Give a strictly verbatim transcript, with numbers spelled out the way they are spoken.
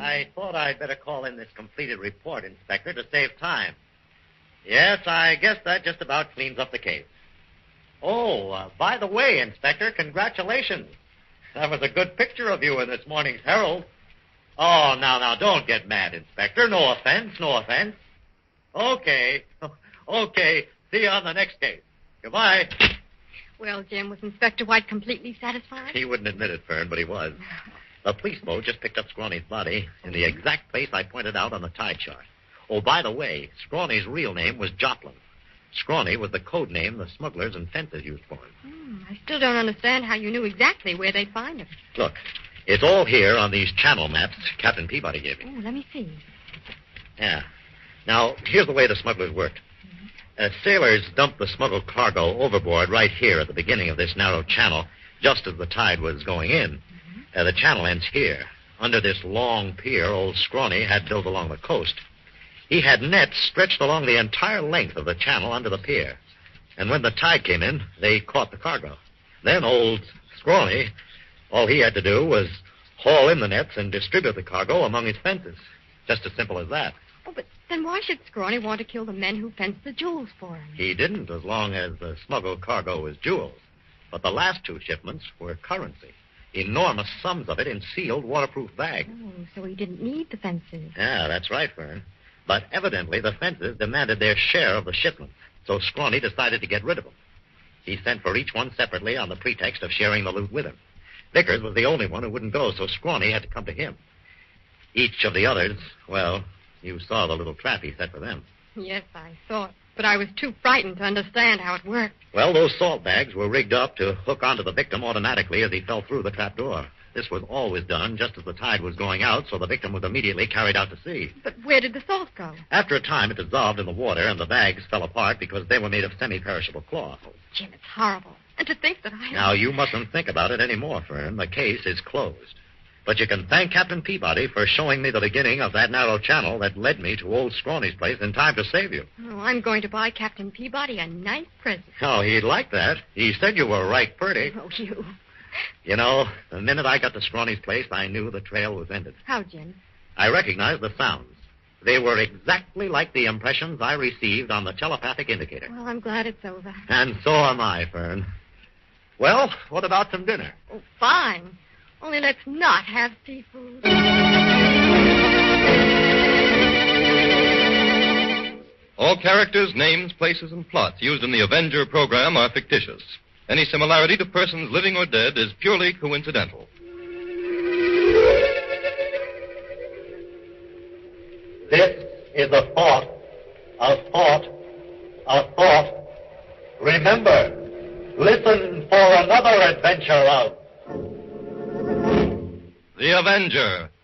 I thought I'd better call in this completed report, Inspector, to save time. Yes, I guess that just about cleans up the case. Oh, uh, by the way, Inspector, congratulations. That was a good picture of you in this morning's Herald. Oh, now, now, don't get mad, Inspector. No offense, no offense. Okay. Okay. See you on the next case. Goodbye. Well, Jim, was Inspector White completely satisfied? He wouldn't admit it, Fern, but he was. The police boat just picked up Scrawny's body in the exact place I pointed out on the tide chart. Oh, by the way, Scrawny's real name was Joplin. Scrawny was the code name the smugglers and fences used for him. Hmm, I still don't understand how you knew exactly where they'd find him. Look, it's all here on these channel maps Captain Peabody gave me. Oh, let me see. Yeah. Now, here's the way the smugglers worked. Uh, sailors dumped the smuggled cargo overboard right here at the beginning of this narrow channel, just as the tide was going in. Mm-hmm. Uh, the channel ends here. Under this long pier, old Scrawny had built along the coast. He had nets stretched along the entire length of the channel under the pier. And when the tide came in, they caught the cargo. Then old Scrawny, all he had to do was haul in the nets and distribute the cargo among his fences. Just as simple as that. Oh, but then why should Scrawny want to kill the men who fenced the jewels for him? He didn't, as long as the smuggled cargo was jewels. But the last two shipments were currency. Enormous sums of it in sealed, waterproof bags. Oh, so he didn't need the fences. Yeah, that's right, Fern. But evidently the fences demanded their share of the shipment, so Scrawny decided to get rid of them. He sent for each one separately on the pretext of sharing the loot with him. Vickers was the only one who wouldn't go, so Scrawny had to come to him. Each of the others, well, you saw the little trap he set for them. Yes, I saw it, but I was too frightened to understand how it worked. Well, those salt bags were rigged up to hook onto the victim automatically as he fell through the trap door. This was always done just as the tide was going out, so the victim was immediately carried out to sea. But where did the salt go? After a time, it dissolved in the water, and the bags fell apart because they were made of semi-perishable cloth. Oh, Jim, it's horrible. And to think that I... Now, you mustn't think about it anymore, Fern. The case is closed. But you can thank Captain Peabody for showing me the beginning of that narrow channel that led me to old Scrawny's place in time to save you. Oh, I'm going to buy Captain Peabody a nice present. Oh, he'd like that. He said you were right pretty. Oh, you... You know, the minute I got to Scrawny's place, I knew the trail was ended. How, Jim? I recognized the sounds. They were exactly like the impressions I received on the telepathic indicator. Well, I'm glad it's over. And so am I, Fern. Well, what about some dinner? Oh, fine. Only let's not have seafood. All characters, names, places, and plots used in the Avenger program are fictitious. Any similarity to persons living or dead is purely coincidental. This is a thought, a thought, a thought. Remember, listen for another adventure of... The Avenger,